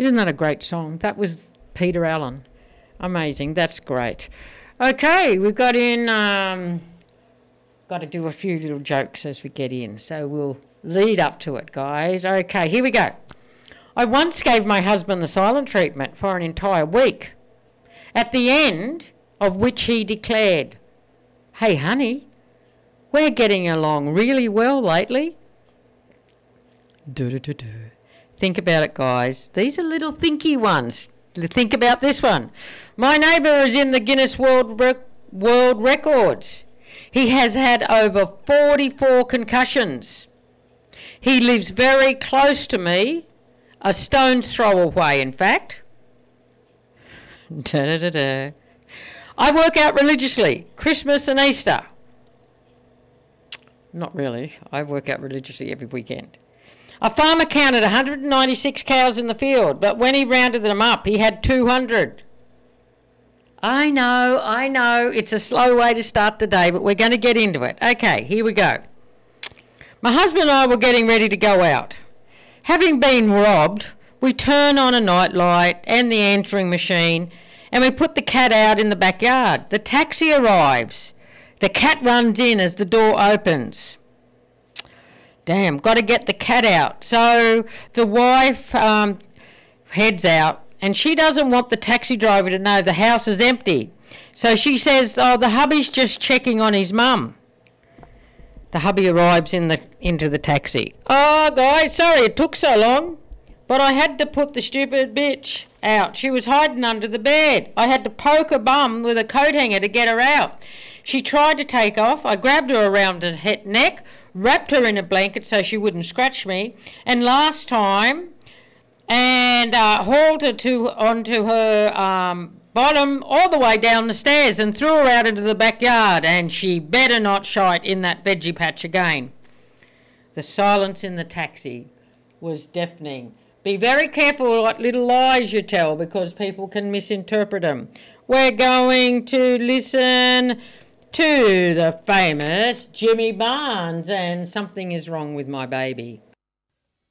Isn't that a great song? That was Peter Allen. Amazing. That's great. Okay, we've got in... got to do a few little jokes as we get in, so we'll lead up to it, guys. Okay, here we go. I once gave my husband the silent treatment for an entire week, at the end of which he declared, "Hey, honey, we're getting along really well lately." Think about it, guys. These are little thinky ones. Think about this one. My neighbour is in the Guinness World Records. He has had over 44 concussions. He lives very close to me, a stone's throw away, in fact. I work out religiously, Christmas and Easter. Not really. I work out religiously every weekend. A farmer counted 196 cows in the field, but when he rounded them up, he had 200. I know, it's a slow way to start the day, but we're going to get into it. Okay, here we go. My husband and I were getting ready to go out. Having been robbed, we turn on a nightlight and the answering machine, and we put the cat out in the backyard. The taxi arrives. The cat runs in as the door opens. Damn, got to get the cat out. So the wife heads out, and she doesn't want the taxi driver to know the house is empty. So she says, "Oh, the hubby's just checking on his mum." The hubby arrives into the taxi. "Oh, guys, sorry it took so long, but I had to put the stupid bitch out. She was hiding under the bed. I had to poke her bum with a coat hanger to get her out. She tried to take off. I grabbed her around her neck, wrapped her in a blanket so she wouldn't scratch me, and hauled her onto her bottom all the way down the stairs and threw her out into the backyard, and she better not shite in that veggie patch again." The silence in the taxi was deafening. Be very careful what little lies you tell, because people can misinterpret them. We're going to listen to the famous Jimmy Barnes and "Something Is Wrong with My Baby."